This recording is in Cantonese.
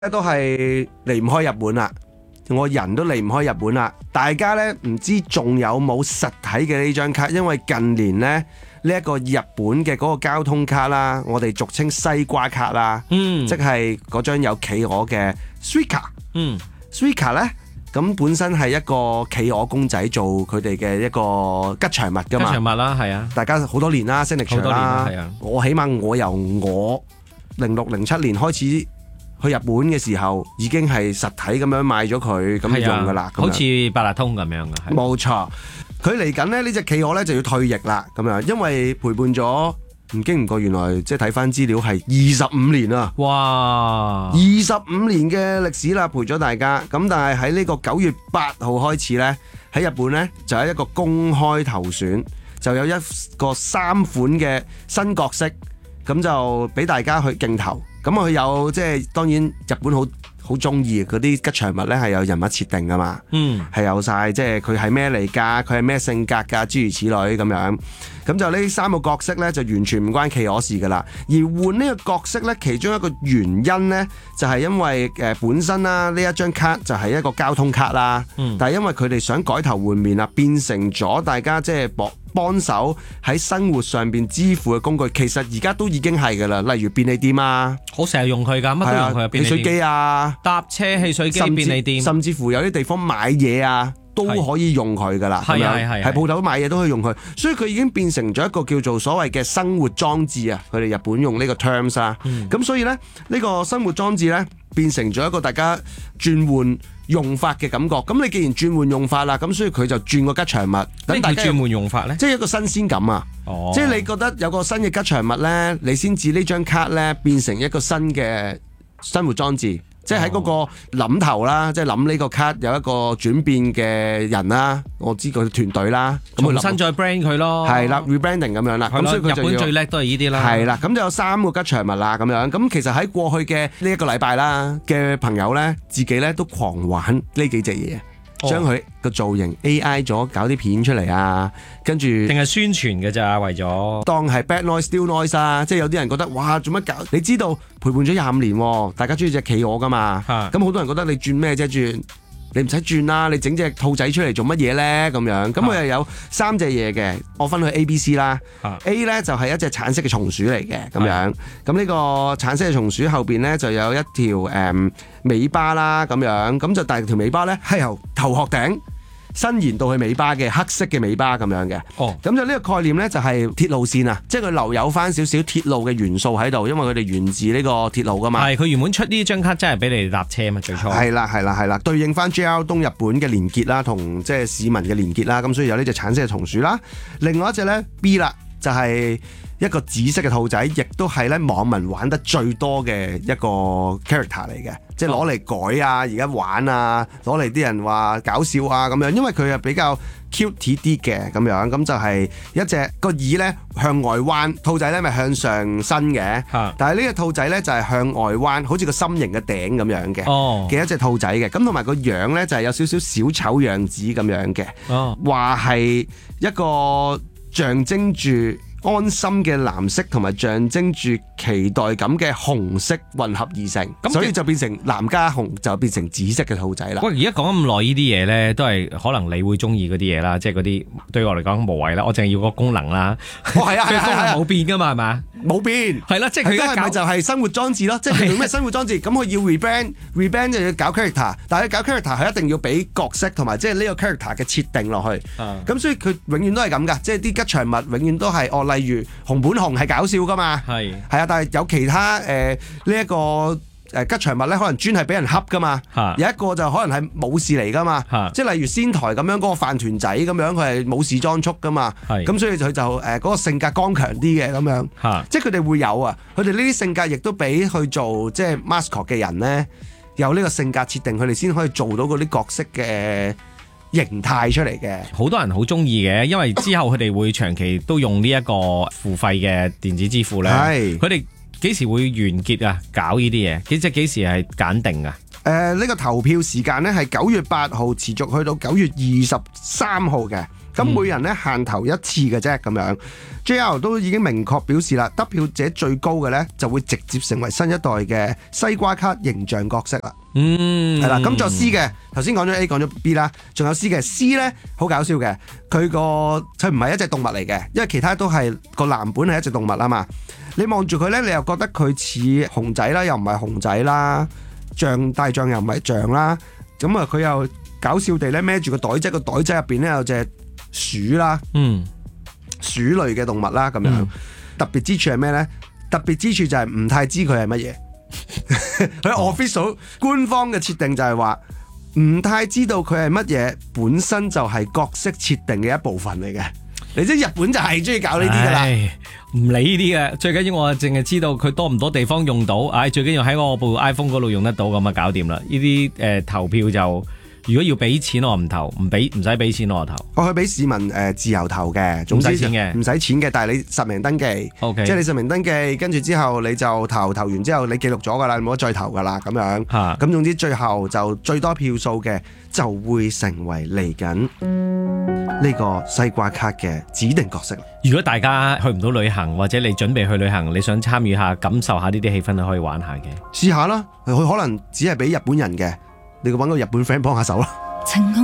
都係離唔開日本啦，我人都離唔開日本啦。大家呢唔知仲有冇實體嘅呢張卡？因為近年呢一個日本嘅嗰個交通卡啦，我哋俗稱西瓜卡啦，即係嗰張有企鵝嘅 Suica。Suica 呢咁本身係一個企鵝公仔做佢哋嘅一個吉祥物㗎嘛。 吉祥物啦，係啊， 大家好多年啦，signature啦， 係啊。 我起碼我由我0607年開始。去日本嘅時候已經係實體咁樣買咗佢咁用噶啦， 好似八達通咁樣嘅。 冇錯，佢嚟緊呢隻企鵝呢就要退役啦，咁樣因為陪伴咗唔經唔覺，原來即係睇翻資料係25年啊！ 哇 ，25年嘅歷史啦，陪咗大家。咁但係喺呢個9月8號開始呢，喺日本呢就有一個公開投選，就有一個3款嘅新角色，咁就俾大家去競投。咁佢有即係當然日本好中意嗰啲吉祥物咧，係有人物設定噶嘛，係有晒即係佢係咩嚟㗎，佢係咩性格㗎，諸如此類咁樣。咁就呢3個角色咧就完全唔關企鵝事㗎啦。而換呢個角色咧，其中一個原因咧就係因為本身啦呢一張卡就係一個交通卡啦，但係因為佢哋想改頭換面啦，變成咗大家即係幫手喺生活上邊支付嘅工具，其實而家都已經係㗎啦。例如便利店啊， 好成日用佢㗎，乜都用佢。 汽水機啊， 搭車汽水機便利店， 甚至乎有啲地方買嘢啊都可以用佢㗎啦。係鋪頭買嘢都可以用佢，所以佢已經變成咗一個叫做所謂嘅生活裝置啊。佢哋日本用呢個 terms 啊，咁所以呢，呢個生活裝置呢，變成咗一個大家轉換用法嘅感覺。咁你既然轉換用法啦，咁所以佢就轉個吉祥物。 等大家轉換用法呢， 即係一個新鮮感啊！即係你覺得有個新嘅吉祥物呢，你先至呢張卡呢變成一個新嘅生活裝置。即係喺嗰個諗頭啦，即係諗呢個卡有一個轉變嘅人啦，我知個團隊啦， 重新再 brand 佢咯， 係啦 rebranding 咁樣啦，咁所以佢就日本最叻都係呢啲啦，係啦，咁就有3個吉祥物啦，咁樣咁其實喺過去嘅呢1個禮拜啦嘅朋友咧，自己咧都狂玩呢幾隻嘢。將佢個造型 AI 咗，搞啲片出嚟啊，跟住定係宣傳嘅咋，為咗當係 bad noise still noise 啊，即係有啲人覺得哇做乜搞？你知道陪伴咗25年，大家中意隻企鵝噶嘛？咁好多人覺得你轉咩啫轉？你唔使轉啦，你整隻兔仔出嚟做乜嘢呢？咁樣咁佢又有3隻嘢嘅，我分去 A、B、C 啦。A 呢就係一隻橙色嘅松鼠嚟嘅，咁樣。咁呢個橙色嘅松鼠後邊呢就有一條尾巴啦，咁樣。咁就大條尾巴呢係由頭殼頂伸延到去尾巴嘅黑色嘅尾巴咁樣嘅。咁就呢個概念呢，就係鐵路線啊，即係佢留有翻少少鐵路嘅元素喺度，因為佢哋源自呢個鐵路噶嘛。係， 佢原本出呢張卡真係俾你哋搭車嘛，最初。係啦，對應翻 JR 東日本嘅連結啦，同即係市民嘅連結啦，咁所以有呢隻橙色嘅松鼠啦。另外一隻呢 B 啦，就係一個紫色嘅兔仔，亦都係咧網民玩得最多嘅一個 character 嚟嘅，即係攞嚟改啊，而家玩啊，攞嚟啲人話搞笑啊咁樣，因為佢係比較 cute 啲嘅咁樣，咁就係一隻個耳咧向外彎，兔仔咧咪向上伸嘅，但係呢個兔仔咧就係向外彎，好似個心形嘅頂咁樣嘅一隻兔仔嘅，咁同埋個樣咧就係有少少小丑樣子咁樣嘅，話係一個象徵住安心嘅藍色同埋象徵住期待感嘅紅色混合而成，所以就變成藍加紅就變成紫色嘅兔仔啦。 喂，而家講咁耐呢啲嘢咧，都係可能你會中意嗰啲嘢啦，即係嗰啲對我嚟講無謂啦，我淨係要個功能啦。 係啊， 功能冇變噶嘛，係嘛？ 冇變。係啦，即係佢而家就係生活裝置咯，即係咩生活裝置？咁佢要 rebrand 就要搞 character， 但係搞 character 係一定要俾角色同埋即係呢個 character 嘅設定落去。咁所以佢永遠都係咁噶，即係啲吉祥物永遠都係例如熊本熊係搞笑噶嘛，係啊，但係有其他呢一個吉祥物咧，可能專係俾人恰噶嘛，有一個就可能係武士嚟噶嘛，即係例如仙台咁樣嗰個飯團仔咁樣，佢係武士裝束噶嘛，咁所以佢就嗰個性格剛強啲嘅咁樣，即係佢哋會有啊，佢哋呢啲性格亦都俾去做即係 mascot 嘅人咧，有呢個性格設定，佢哋先可以做到嗰啲角色嘅形態出嚟嘅。好多人好中意嘅，因為之後佢哋會長期都用呢一個付費嘅電子支付咧。係，佢哋幾時會完結啊？搞呢啲嘢，幾時係揀定啊？呢個投票時間咧係9月8號持續去到9月23號嘅。 咁每人咧限投一次嘅啫咁樣。JR 都已經明確表示啦，得票者最高嘅咧就會直接成為新一代嘅西瓜卡形象角色啦。係啦，咁仲有 C 嘅，頭先講咗 A 講咗 B 啦，仲有 C 嘅。C 咧好搞笑嘅，佢唔係一隻動物嚟嘅，因為其他都係個藍本係一隻動物啊嘛。你望住佢咧，你又覺得佢似熊仔啦，又唔係熊仔啦，大象又唔係象啦。咁啊，佢又搞笑地咧孭住個袋仔，個袋仔入邊咧有隻鼠啦，鼠類嘅動物啦咁樣。特別之處係咩咧？特別之處就係唔太知佢係乜嘢。佢 official 官方嘅設定就係話唔太知道佢係乜嘢，本身就係角色設定嘅一部分嚟嘅。你知日本就係中意搞呢啲噶啦， 唔理呢啲嘅，最緊要我淨係知道佢多唔多地方用到，最緊要喺我部 iPhone 嗰度用得到咁啊，搞掂啦！呢啲投票就如果要俾錢我唔投，唔使俾錢我投。我去俾市民自由投嘅，唔使錢嘅，唔使錢嘅，但係你實名登記，okay. 即係你實名登記，跟住之後你就投完之後你記錄咗噶啦，你冇得再投噶啦咁樣。咁總之最後就最多票數嘅就會成為嚟緊呢個西瓜卡嘅指定角色。如果大家去唔到旅行，或者你準備去旅行，你想參與下感受下呢啲氣氛，你可以玩下嘅，試下啦。佢可能只係俾日本人嘅，你揾個日本 friend 幫下手啦。